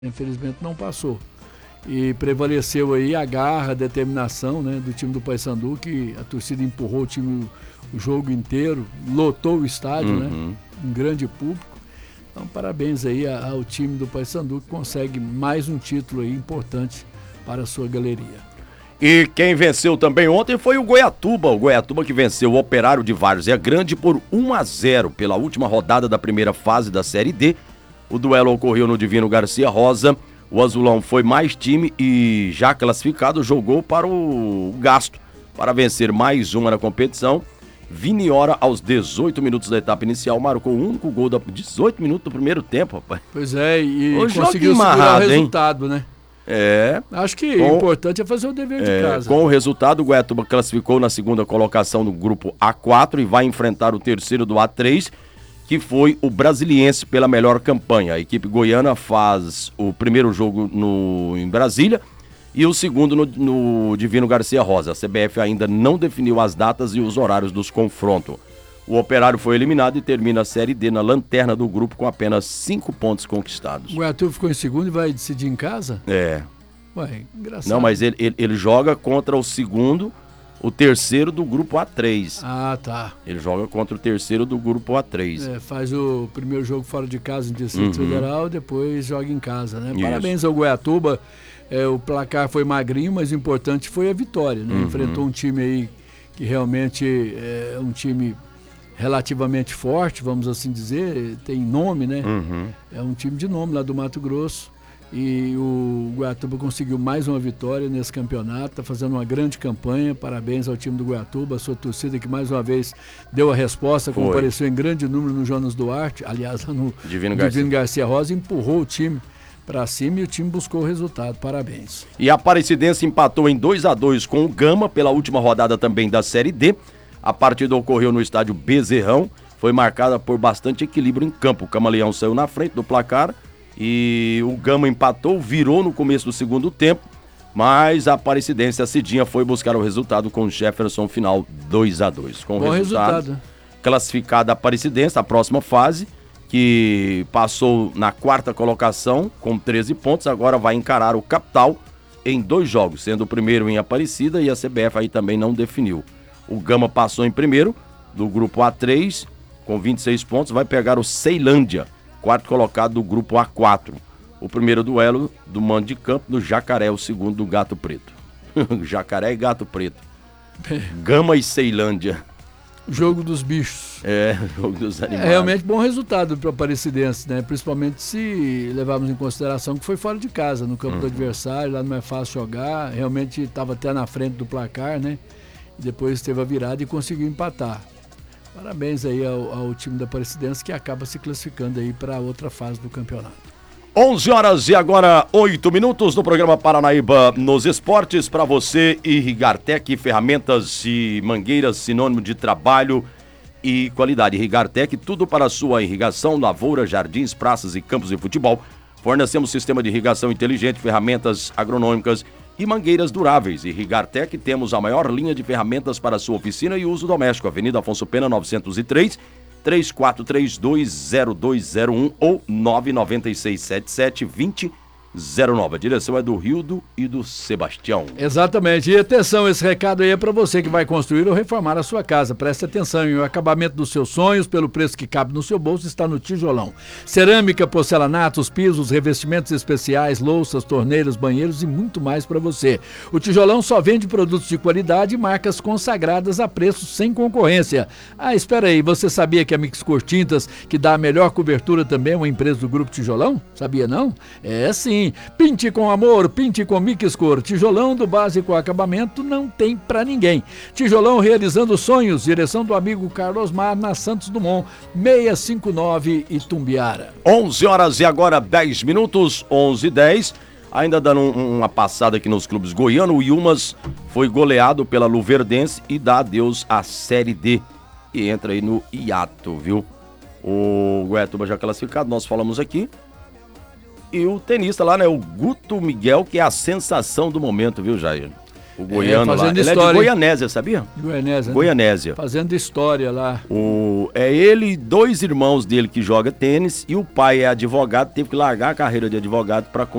Infelizmente não passou. E prevaleceu aí a garra, a determinação, né, do time do Paysandu, que a torcida empurrou o time o jogo inteiro, lotou o estádio, né, um grande público. Então parabéns aí ao time do Paysandu, que consegue mais um título aí importante para a sua galeria. E quem venceu também ontem foi o Goiatuba que venceu o Operário de Várzea Grande por 1-0 pela última rodada da primeira fase da Série D. O duelo ocorreu no Divino Garcia Rosa. O Azulão foi mais time e, já classificado, jogou para o gasto para vencer mais uma na competição. Viniora, aos 18 minutos da etapa inicial, marcou o único gol de 18 minutos do primeiro tempo, rapaz. Pois é, e o conseguiu segurar o resultado, né? Acho que o importante é fazer o dever de casa. Com o resultado, o Goiatuba classificou na segunda colocação do grupo A4 e vai enfrentar o terceiro do A3, que foi o Brasiliense pela melhor campanha. A equipe goiana faz o primeiro jogo em Brasília e o segundo no Divino Garcia Rosa. A CBF ainda não definiu as datas e os horários dos confrontos. O Operário foi eliminado e termina a Série D na lanterna do grupo com apenas 5 pontos conquistados. O Goiatuba ficou em segundo e vai decidir em casa? Ué, engraçado. Não, mas ele joga contra o terceiro do grupo A3. Ah, tá. Ele joga contra o terceiro do grupo A3. Faz o primeiro jogo fora de casa em Distrito Federal, depois joga em casa, né? Isso. Parabéns ao Goiatuba. O placar foi magrinho, mas o importante foi a vitória, né? Enfrentou um time aí que realmente é um time relativamente forte, vamos assim dizer, tem nome, né? É um time de nome lá do Mato Grosso. E o Goiatuba conseguiu mais uma vitória nesse campeonato, está fazendo uma grande campanha. Parabéns ao time do Goiatuba, a sua torcida que mais uma vez deu a resposta, compareceu em grande número no Jonas Duarte, aliás, lá no Divino Garcia Rosa, empurrou o time para cima e o time buscou o resultado. Parabéns. E a Aparecidense empatou em 2-2 com o Gama pela última rodada também da Série D. A partida ocorreu no estádio Bezerrão, foi marcada por bastante equilíbrio em campo. O Camaleão saiu na frente do placar e o Gama empatou, virou no começo do segundo tempo, mas a Aparecidense, a Cidinha, foi buscar o resultado com o Jefferson final 2-2. Com o resultado, classificada a Aparecidense, a próxima fase, que passou na quarta colocação com 13 pontos, agora vai encarar o Capital em 2 jogos, sendo o primeiro em Aparecida e a CBF aí também não definiu. O Gama passou em primeiro do grupo A3 com 26 pontos, vai pegar o Ceilândia, quarto colocado do grupo A4. O primeiro duelo do mando de campo do Jacaré, o segundo do Gato Preto. Jacaré e Gato Preto. Gama e Ceilândia. Jogo dos bichos. Jogo dos animais. Realmente bom resultado para o Aparecidense, né? Principalmente se levarmos em consideração que foi fora de casa, no campo do adversário, lá não é fácil jogar. Realmente estava até na frente do placar, né? E depois teve a virada e conseguiu empatar. Parabéns aí ao time da Aparecidense, que acaba se classificando aí para outra fase do campeonato. 11 horas e agora 8 minutos no programa Paranaíba nos esportes. Para você, Irrigartec, ferramentas e mangueiras, sinônimo de trabalho e qualidade. Irrigartec, tudo para a sua irrigação, lavoura, jardins, praças e campos de futebol. Fornecemos sistema de irrigação inteligente, ferramentas agronômicas e mangueiras duráveis. Irrigartec, temos a maior linha de ferramentas para a sua oficina e uso doméstico. Avenida Afonso Pena, 903, 34320201 ou 996772009. A direção é do Rildo e do Sebastião. Exatamente. E atenção, esse recado aí é para você que vai construir ou reformar a sua casa. Preste atenção, e o acabamento dos seus sonhos, pelo preço que cabe no seu bolso, está no Tijolão. Cerâmica, porcelanatos, pisos, revestimentos especiais, louças, torneiras, banheiros e muito mais para você. O Tijolão só vende produtos de qualidade e marcas consagradas a preços sem concorrência. Espera aí, você sabia que a Mix Cor Tintas, que dá a melhor cobertura também, é uma empresa do Grupo Tijolão? Sabia não? É sim. Pinte com amor, pinte com Mix Cor. Tijolão do básico acabamento não tem pra ninguém. Tijolão realizando sonhos. Direção do amigo Carlos Mar, na Santos Dumont, 659 Itumbiara. 11 horas e agora 10 minutos, 11h10. Ainda dando uma passada aqui nos clubes goianos, o Yumas foi goleado pela Luverdense e dá adeus à Série D. E entra aí no hiato, viu? O Goiatuba já classificado, nós falamos aqui. E o tenista lá, né? O Guto Miguel, que é a sensação do momento, viu, Jair? O goiano lá. Ele história, é de Goianésia, sabia? Goianésia. Goianésia. Fazendo história lá. É ele e 2 irmãos dele que jogam tênis e o pai é advogado, teve que largar a carreira de advogado para